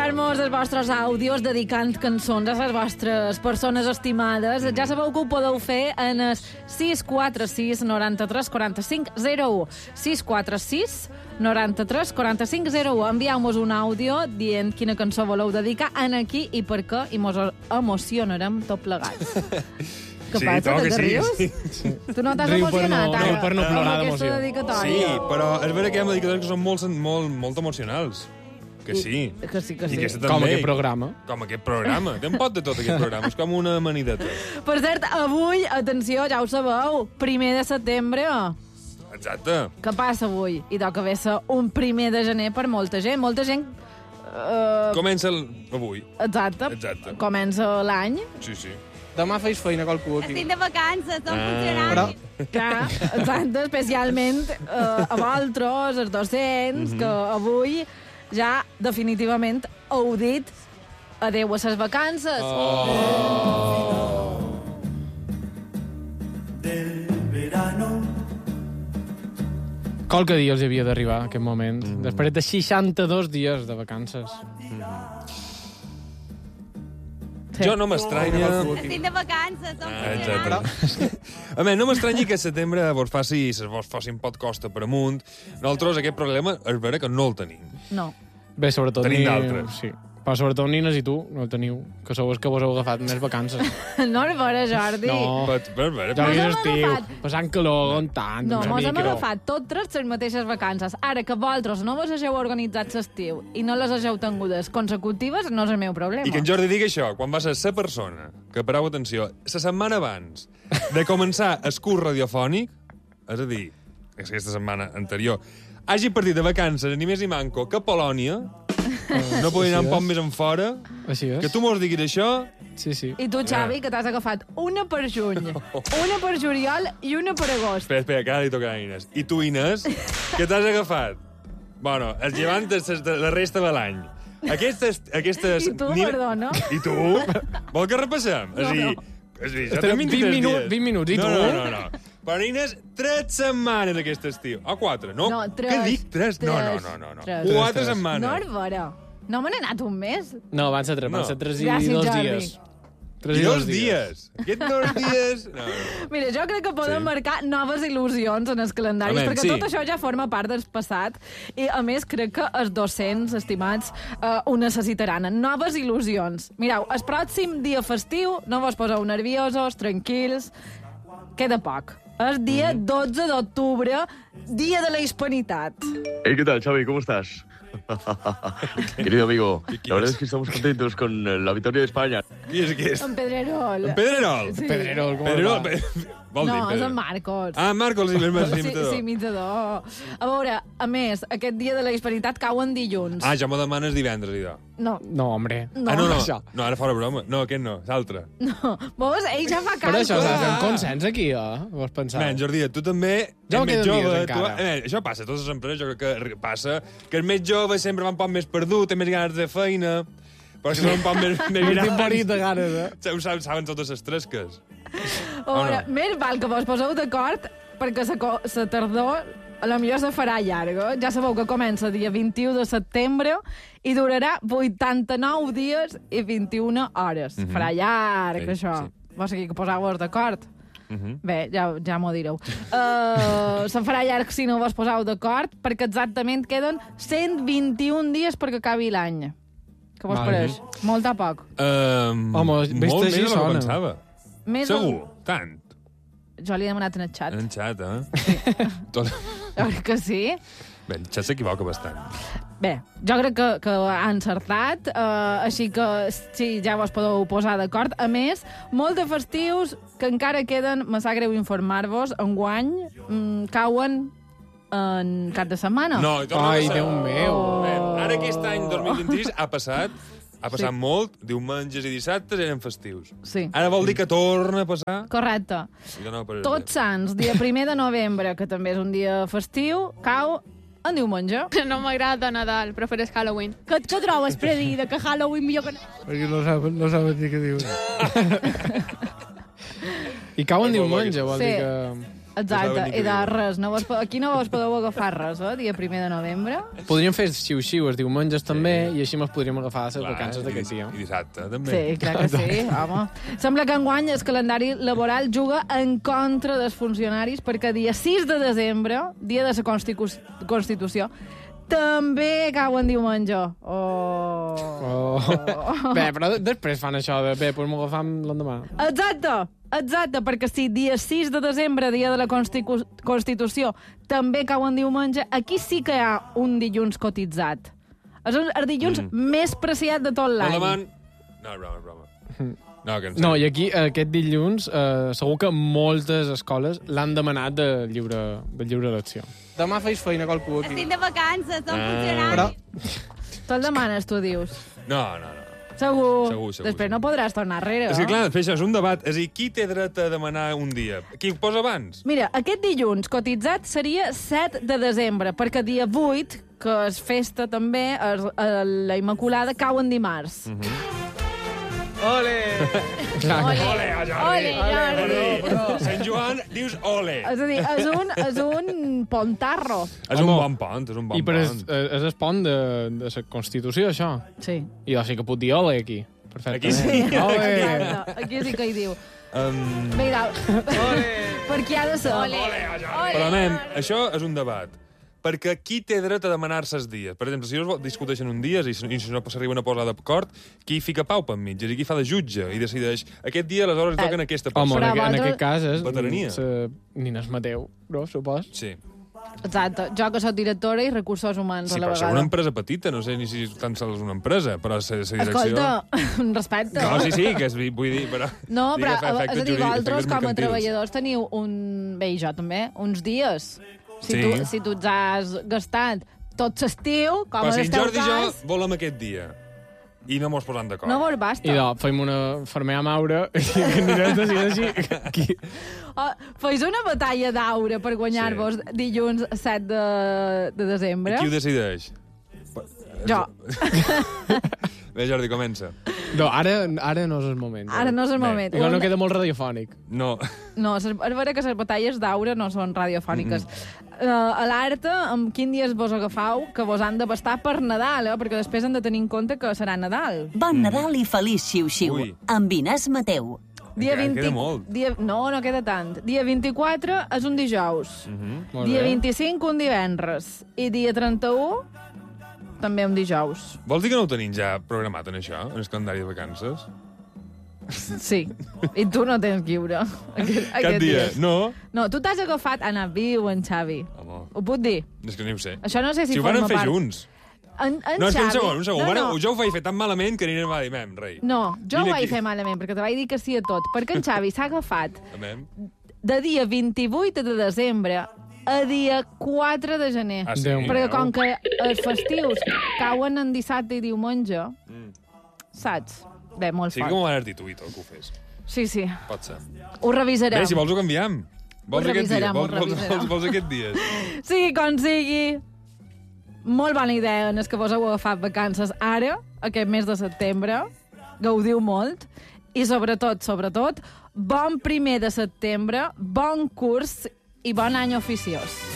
enviar-nos els vostres àudios dedicant cançons a les vostres persones estimades. Ja sabeu que ho podeu fer en el 646 93 45 01. 646 93 45 01. Envieu-nos un àudio dient quina cançó voleu dedicar en aquí i per què, i mos emocionarem tot plegats. Què passa? Que rius? Sí. Tu no t'has emocionat, Riu per no plorar amb aquesta d'emoció. dedicatòria? Sí, però és vera que hi ha dedicatòries que són molt emocionals. Que sí. Que sí, que I sí. aquesta Com també. aquest programa. Com aquest programa. Té un pot de tot aquest programa. És com una amanideta. Per cert, avui, atenció, ja ho sabeu, 1 de setembre. Exacte. Què passa avui? I toca haver ser un 1 de gener per molta gent. Molta gent... Comença avui. Exacte. Comença l'any. Sí, sí. Demà feis feina qualcú aquí. Estic de vacances, som funcionaris. Però Clar, exacte, especialment a vosaltres, els docents, que avui ja definitivament heu dit adeu a les vacances. qualque dia els havia d'arribar, aquest moment. Després de 62 dies de vacances. Sí. Jo no m'estranya... Estic de vacances, som funcionaris. Exacte. A més, no m'estranyi que a setembre vos facin pot costa per amunt. Nosaltres aquest problema és vera que no el tenim. No. Bé, sobretot Tenim d'altres. Sí. Però sobretot Nines i tu no el teniu, que sou els que vos heu agafat més vacances. No és vera, Jordi. No. Per vera. Ja Mos és hem estiu, agafat. passant calor, aguantant, No, una mos hem micro. agafat totes les mateixes vacances. Ara que vosaltres no vos hageu organitzat l'estiu i no les hageu tingudes consecutives, no és el meu problema. I que en Jordi digui això, quan va ser la persona que, pareu atenció, la setmana abans de començar el curs radiofònic, és a dir, aquesta setmana anterior, hagi partit de vacances ni més ni manco que a Polònia, no podia anar un poc més en fora, Així és. que tu mos diguis això... Sí, sí. I tu, Xavi, que t'has agafat una per juny, una per juliol i una per agost. Espera, que ara li toca a Inés. I tu, Inés, què t'has agafat? Bueno, els llevant de la resta de l'any. Aquestes... I tu, perdona? I tu? Vol que repassem? És a dir, jo Estarem tinc 20 dies. 20 minuts, i no, tu? No. Però, Inés, 3 setmanes aquest estiu. O 4, no? No, 3. Què dic? 3? No. Tres. 4 setmanes. No és vera. No me n'he anat un mes. No, van ser 3, No. van ser 3 i Gràcies, 2 Jordi. dies. I 2 dies. Aquests 2 dies... No. Mira, jo crec que podem Sí. marcar noves il·lusions en els calendaris, Home, perquè sí. tot això ja forma part del passat. I, a més, crec que els docents, estimats, ho necessitaran. Noves il·lusions. Mireu, el pròxim dia festiu, no vos poseu nerviosos, tranquils, queda poc. És dia 12 d'octubre, dia de la hispanitat. Hey, ¿qué tal, Xavi? ¿Cómo estás? Querido amigo, la verdad es que estamos contentos con la victoria de España. Qui és? En Pedrerol. En Pedrerol. Sí. Pedrerol, com Pedrerol. va? Vol dir No, és Pedrerol. en Marcos. Ah, Marcos, Sí, imitador. sí, imitador. A veure, a més, aquest dia de la hispanitat cau en dilluns. Ah, ja m'ho demanes divendres, idò. No, No, hombre. no. Ah, no. Això. No, ara fora broma. No, aquest no, l'altre. No. Veus? Ell ja fa Però això s'ha de fer un Ah. consens aquí, Vos penseu? Man, Jordi, tu també Jo ets me més quedo jove. dies encara. Això passa a totes les empreses, jo crec que passa que el més jove sempre va un poc més perdut, té més ganes de feina, però si són un poc més Més grans... temporit de ganes, Saben totes les tresques. A veure, no? més val que vos poseu d'acord perquè la tardor a lo millor se farà llarga. Ja sabeu que comença dia 21 de setembre i durarà 89 dies i 21 hores. Farà llarg, Sí, això. sí. Vos aquí que poseu-vos d'acord. Mhm. Bé, ja m'ho direu. Se'n farà llarg si no vos poseu d'acord, perquè exactament queden 121 dies perquè acabi l'any. Què vos Vale. pareix? Molt a poc. Home, vist molt així més del que sona. pensava. Més Segur, tant. Jo li he demanat en el xat. En xat, Tot... Jo crec que sí. Bé, el xat s'equivoca bastant. Bé, jo crec que ha encertat, així que sí, ja vos podeu posar d'acord. A més, molts de festius que encara queden, me sap greu informar-vos, enguany cauen en cap de setmana. No, i torna Ai, a passar. Déu meu. Bé, ara aquest any 2026 ha passat molt, diumenges i dissabtes eren festius. Sí, Ara vol dir que torna a passar... correcte. I jo no per... Tots Sants, dia 1 de novembre, que també és un dia festiu, cau en diumenge. No m'agrada Nadal, prefereix Halloween. Què trobes, Predi, de que Halloween millor que... Perquè no saben dir què diuen. I cau en diumenge, vol Sí. dir que... Exacte, i de res. Aquí no vos podeu agafar res, dia 1 de novembre. Podríem fer xiu-xiu els diumenges també, i així ens podríem agafar les vacances d'aquest dia. I dissabte, també. Sí, clar que sí, home. Sembla que enguany el calendari laboral juga en contra dels funcionaris perquè dia 6 de desembre, dia de la Constitució, també cau en diumenge. Bé, però després fan això de bé, doncs m'ho agafam l'endemà. Exacte, perquè si dia 6 de desembre, dia de la Constitució, també cau en diumenge, aquí sí que hi ha un dilluns cotitzat. És el dilluns més preciat de tot l'any. No, broma. No, i aquí, aquest dilluns, segur que moltes escoles l'han demanat de lliure elecció. Demà feis feina qualcú aquí. Estic de vacances, som funcionaris. Però... Te'l demanes, tu dius. No. Segur. Després no podràs tornar enrere. És que, clar, això és un debat. És a dir, qui té dret a demanar un dia? Qui ho posa abans? Mira, aquest dilluns cotitzat seria 7 de desembre, perquè dia 8, que és festa també, la Immaculada, cau en dimarts. Ole, Jordi! Sant Joan, dius ole. És a dir, és un pontarro. És un bon pont, I per és el pont de la Constitució, això. Sí. I doncs sí que puc dir ole, aquí. Perfecte. Aquí sí. Exacte. Aquí sí que hi diu. Mira, per qui ha de ser? Però, nen, això és un debat. Perquè qui té dret a demanar-se els dies? Per exemple, si ells discuteixen un dia i si no s'arriben a posar d'acord, qui fica pau pel mig? És a dir, qui fa de jutge i decideix aquest dia, aleshores, toquen aquesta persona. Home, en aquest cas és veterania. Nines Mateu, no, supos? Sí. Exacte. Jo que soc directora i recursos humans Sí, a la però vegada. és una empresa petita, no sé ni si tan sols una empresa, però la direcció... Escolta, un respecte. No, sí, que vull dir, però... No, però és a dir, vosaltres com a mercantils. treballadors teniu bé, i jo també, uns dies. Si tu ets has gastat tot l'estiu, com però en si el teu Jordi i cas... jo volem aquest dia i no mos posem d'acord. No vos basta. I fem una fermer a Maura i que anirem decideixi... Feis una batalla d'aure per guanyar-vos dilluns 7 de desembre. Qui ho decideix? Jo. Bé, Jordi, comença. No, ara no és el moment. Ara no és el moment. Igual no queda molt radiofònic. No. No, és vera que les batalles d'aure no són radiofòniques. Alerta amb quin dies vos agafau que vos han de bastar per Nadal, perquè després han de tenir en compte que serà Nadal. Bon Nadal i feliç xiu-xiu. Ui. Amb Inés Mateu. Queda molt. No queda tant. Dia 24 és un dijous. Molt Dia bé. 25 un divendres. I dia 31 també un dijous. Vols dir que no ho tenim ja programat, en això, en el calendari de vacances? Sí. I tu no tens lliure. Cap dia, no? No, tu t'has agafat a anar viu en Xavi. Home, Ho puc dir? és que ni ho sé. Això no sé si ho forma van fer part... junts. En No, és que un Xavi... segon. No. Jo ho vaig fer tan malament que ni em va dir, rei. No, jo ho Vine vaig aquí. fer malament, perquè te vaig dir que sí a tot. Perquè en Xavi s'ha agafat Amem. de dia 28 de desembre a dia 4 de gener. Ah, sí? Déu meu. Perquè com que els festius cauen en dissabte i diumenge, saps? Bé, molt Sí que fort. m'ho van dir tu i tot, que ho fes. Sí. Pot ser. Ho revisarem. Bé, si vols ho canviem. Vols Ho aquest dia? revisarem, ho revisarem. Vols aquest dia? Sigui com sigui, molt bona idea en els que vos heu agafat vacances ara, aquest mes de setembre. Gaudiu molt. I sobretot, bon 1 de setembre, bon curs i bon any oficiós.